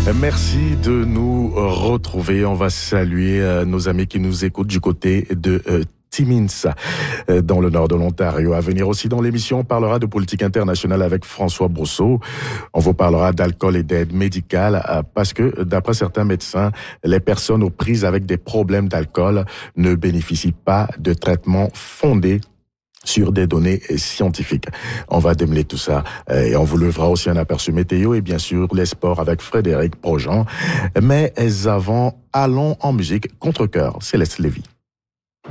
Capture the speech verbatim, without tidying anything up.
Merci de nous retrouver. On va saluer euh, nos amis qui nous écoutent du côté de euh, Timmins, euh, dans le nord de l'Ontario. À venir aussi dans l'émission, on parlera de politique internationale avec François Brousseau. On vous parlera d'alcool et d'aide médicale euh, parce que, d'après certains médecins, les personnes aux prises avec des problèmes d'alcool ne bénéficient pas de traitements fondés sur des données scientifiques. On va démêler tout ça et on vous lèvera aussi un aperçu météo et bien sûr les sports avec Frédéric Projean. Mais avant, allons en musique contre cœur. Céleste Lévy.